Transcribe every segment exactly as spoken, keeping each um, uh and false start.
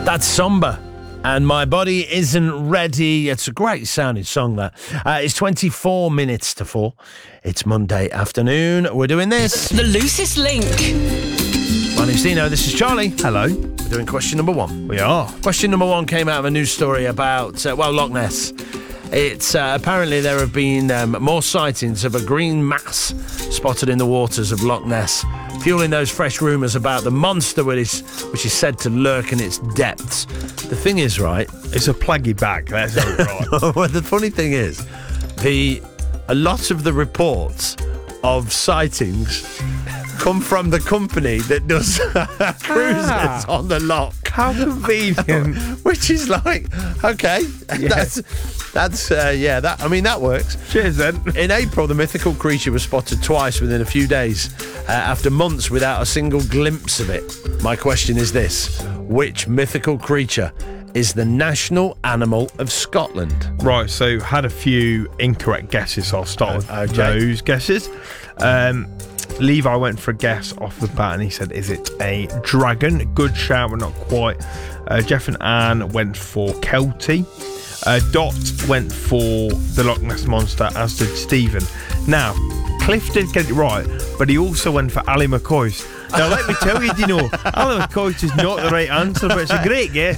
That's Somber. And My Body Isn't Ready. It's a great sounding song, that. Uh, it's twenty-four minutes to four. It's Monday afternoon. We're doing this. The Loosest Link. My name's Dino. This is Charlie. Hello. We're doing question number one. We are. Question number one came out of a news story about, uh, well, Loch Ness. It's uh, apparently there have been um, more sightings of a green mass spotted in the waters of Loch Ness, fueling those fresh rumours about the monster which is, which is said to lurk in its depths. The thing is, right, it's a plaggy bag. That's how it right. Well, the funny thing is, the a lot of the reports of sightings come from the company that does cruises ah, on the loch. How convenient. Which is like, okay, yeah. that's that's uh, yeah. That I mean that works. Cheers then. In April, the mythical creature was spotted twice within a few days, uh, after months without a single glimpse of it. My question is this: which mythical creature is the national animal of Scotland? Right, so had a few incorrect guesses, so I'll start with okay. those guesses. Um, Levi went for a guess off the bat and he said, is it a dragon? Good shout, but not quite. Uh, Jeff and Anne went for Kelty. Uh, Dot went for the Loch Ness Monster, as did Stephen. Now, Cliff did get it right, but he also went for Ali McCoy. Now, let me tell you, you know, Ali McCoy is not the right answer, but it's a great guess.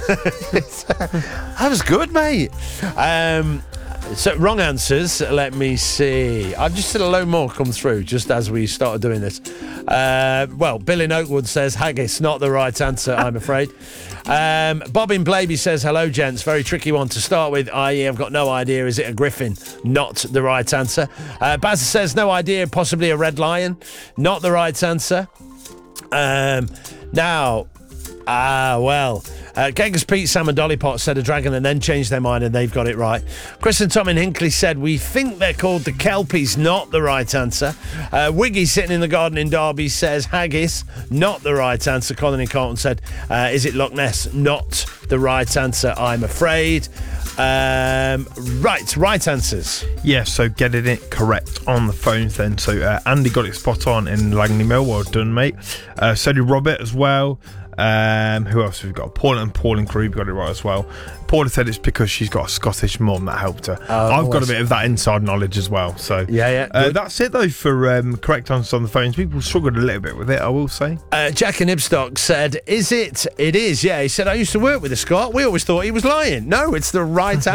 That was good, mate. Um, so, wrong answers. Let me see. I've just seen a load more come through just as we started doing this. Uh, well, Bill in Oakwood says haggis, not the right answer, I'm afraid. Um, Bob in Blaby says, hello, gents. Very tricky one to start with, that is, I've got no idea. Is it a griffin? Not the right answer. Uh, Baz says, no idea. Possibly a red lion. Not the right answer. Um, now, ah, well, uh, Genghis Pete, Sam and Dolly Pot said a dragon and then changed their mind and they've got it right. Chris and Tom in Hinkley said, we think they're called the Kelpies, not the right answer. Uh, Wiggy sitting in the garden in Derby says haggis, not the right answer. Colin in Carlton said, uh, is it Loch Ness? Not the right answer, I'm afraid. Um, right, right answers. Yeah, so getting it correct on the phones then. So uh, Andy got it spot on in Langley Mill. Well done, mate. Uh, so did Robert as well. Um, who else have we got? Paul and Paul and Crew got it right as well. Paula said it's because she's got a Scottish mum that helped her. Oh, I've got a bit of that inside knowledge as well. So yeah, yeah. Uh, that's it though for um, correct answers on the phones. People struggled a little bit with it, I will say. Uh, Jack in Ibstock said, "Is it? It is." Yeah, he said, "I used to work with a Scot. We always thought he was lying." No, it's the right answer.